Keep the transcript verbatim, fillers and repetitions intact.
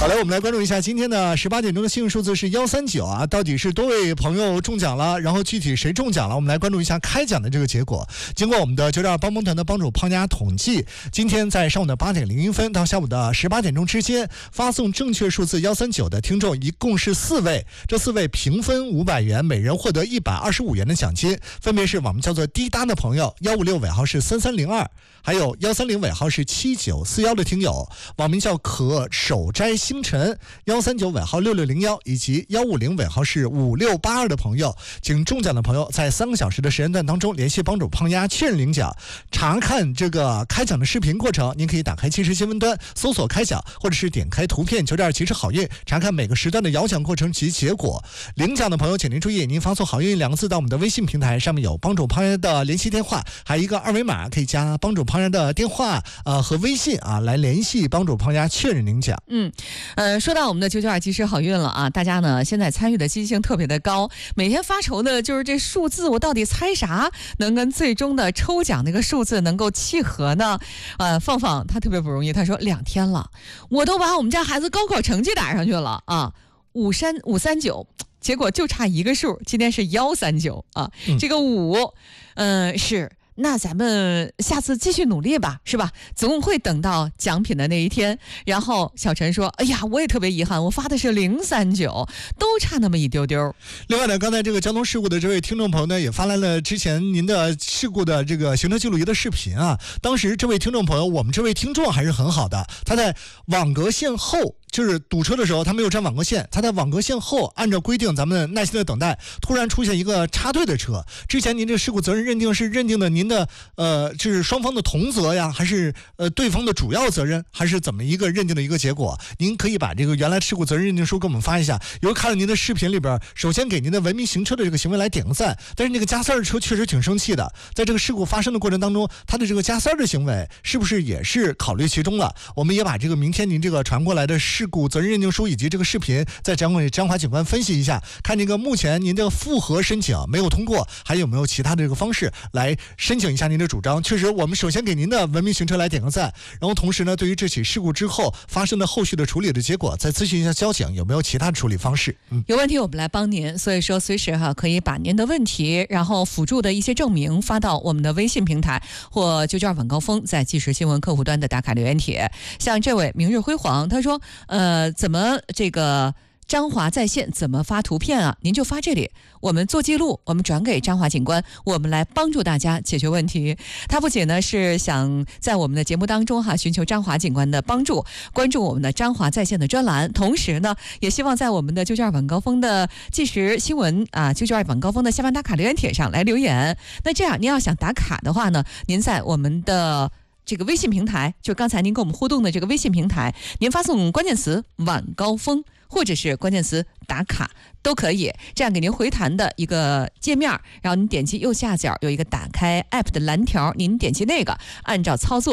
好来，我们来关注一下今天的十八点钟的幸运数字是幺三九啊，到底是多位朋友中奖了，然后具体谁中奖了，我们来关注一下开奖的这个结果。经过我们的九点二帮帮团的帮助胖家统计，今天在上午的八点零一分到下午的十八点钟之间，发送正确数字幺三九的听众一共是四位，这四位平分五百元，每人获得一百二十五元的奖金，分别是我们叫做滴答的朋友幺五六尾号是三三零二，还有幺三零尾号是七九四幺的听友，网名叫可手摘星辰幺三九尾号六六零幺，以及幺五零尾号是五六八二的朋友，请中奖的朋友在三个小时的时间段当中联系帮主胖丫确认领奖。查看这个开奖的视频过程，您可以打开即时新闻端搜索开奖，或者是点开图片九点二即时好运，查看每个时段的摇奖过程及结果。领奖的朋友请您注意，您发送好运两个字到我们的微信平台，上面有帮主胖丫的联系电话，还有一个二维码，可以加帮主胖丫的电话呃和微信啊来联系帮主胖丫确认领奖。 嗯，呃，说到我们的九九二即时好运了啊，大家呢现在参与的积极性特别的高，每天发愁的就是这数字我到底猜啥能跟最终的抽奖那个数字能够契合呢？呃，放放他特别不容易，他说两天了，我都把我们家孩子高考成绩打上去了啊，五三五三九，结果就差一个数，今天是幺三九啊， 嗯、 这个五，嗯、呃、是。那咱们下次继续努力吧，是吧？总会等到奖品的那一天。然后小陈说：“哎呀，我也特别遗憾，我发的是零三九，都差那么一丢丢。” 另外呢，刚才这个交通事故的这位听众朋友呢，也发来了之前您的事故的这个行车记录仪的视频啊。当时这位听众朋友，我们这位听众还是很好的，他在网格线后。就是堵车的时候，他没有占网格线，他在网格线后按照规定咱们耐心的等待，突然出现一个插队的车。之前您这事故责任认定是认定的您的呃，就是双方的同责呀，还是呃对方的主要责任，还是怎么一个认定的一个结果？您可以把这个原来事故责任认定书给我们发一下。有人看了您的视频里边，首先给您的文明行车的这个行为来点个赞，但是那个加塞的车确实挺生气的，在这个事故发生的过程当中，他的这个加塞的行为是不是也是考虑其中了？我们也把这个明天您这个传过来的事故责任认定书以及这个视频再讲给张华警官分析一下，看这个目前您的复核申请没有通过，还有没有其他的这个方式来申请一下您的主张。确实我们首先给您的文明行车来点个赞，然后同时呢，对于这起事故之后发生的后续的处理的结果再咨询一下交警有没有其他的处理方式。嗯， 有问题我们来帮您，所以说随时哈可以把您的问题然后辅助的一些证明发到我们的微信平台或九九二晚高峰在即时新闻客户端的打卡留言帖。像这位明日辉煌，他说呃怎么这个张华在线怎么发图片啊？您就发这里，我们做记录，我们转给张华警官，我们来帮助大家解决问题。他不仅呢是想在我们的节目当中哈寻求张华警官的帮助，关注我们的张华在线的专栏，同时呢也希望在我们的九九二晚高峰的即时新闻啊九九二晚高峰的下班打卡留言帖上来留言。那这样您要想打卡的话呢，您在我们的这个微信平台，就刚才您跟我们互动的这个微信平台，您发送关键词晚高峰或者是关键词打卡都可以，这样给您回弹的一个界面，然后您点击右下角有一个打开 app 的蓝条，您点击那个按照操作